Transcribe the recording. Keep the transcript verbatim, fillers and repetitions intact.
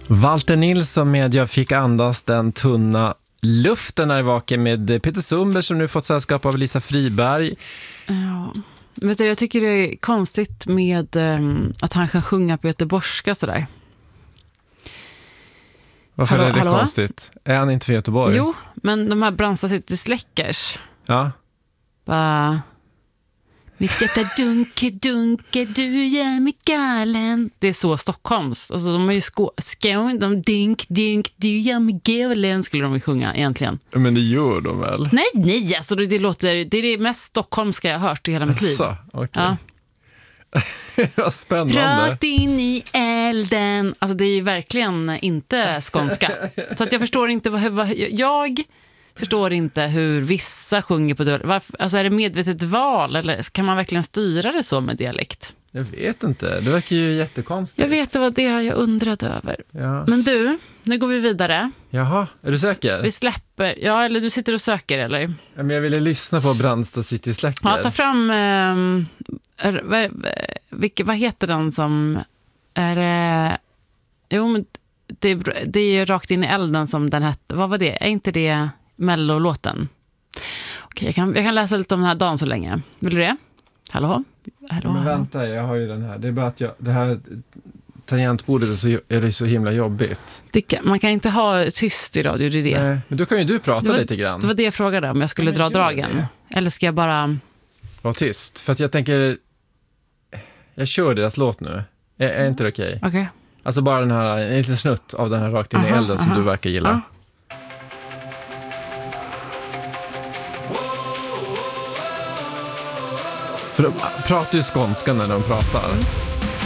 Walter Nilsson med Jag fick andas den tunna luften är vaken med Peter Sundberg som nu fått sällskap av Lisa Friberg. Ja, vet du, jag tycker det är konstigt med um, att han kan sjunga på göteborgska sådär. Varför hallå, är det hallå? konstigt? Är han inte för Göteborg? Jo, men de här Brandsta City Släckers. Ja. Bara... Mitt hjärta dunke, dunke, du gör mig galen. Det är så Stockholms. Alltså, de är ju skå... skån, de dink, dink, du gör mig galen skulle de ju sjunga egentligen. Men det gör de väl? Nej, nej, alltså det, det låter... Det är det mest stockholmska jag har hört i hela mitt liv. Så, okej. Ja. Vad spännande. Rakt in i elden. Alltså det är ju verkligen inte skånska. Så att jag förstår inte vad, vad jag förstår inte hur vissa sjunger på dörr. Varför, alltså är det medvetet val eller kan man verkligen styra det så med dialekt? Jag vet inte. Det verkar ju jättekonstigt. Jag vet, det var det jag undrade över. Ja. Men du, nu går vi vidare. Jaha, är du säker? Vi släpper. Ja, eller du sitter och söker eller? Ja, men jag ville lyssna på Brandsta City Släcker. Ja, ta fram um, är, vad, vilka, vad heter den som är det? Jo, men det, det är ju Rakt in i elden som den hette. Vad var det? Är inte det Mello-låten? Okej, jag kan, jag kan läsa lite om den här dagen så länge. Vill du det? Hallå? Hallå, Men hallå. vänta, jag har ju den här. Det är bara att jag, det här tangentbordet är, så, är det så himla jobbigt. Det kan, man kan inte ha tyst i radio, det är det. Nej, men då kan ju du prata det var, lite grann. Det var det jag frågade om jag skulle Ja, dra men gör dragen. det. Eller ska jag bara... Var tyst. För att jag tänker... Jag kör deras låt nu. Är, är inte det okej? Okej. Okay. Alltså bara den här, en liten snutt av den här Rakt in i Aha, elden som aha. du verkar gilla. Ja. För de pratar ju skånska när de pratar.